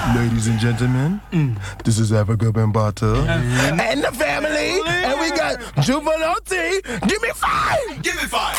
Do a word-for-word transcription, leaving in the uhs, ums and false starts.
Ladies and gentlemen, mm. this is Africa Bambata and, and the family, and we got Juvenile T. Give me five! Give me five!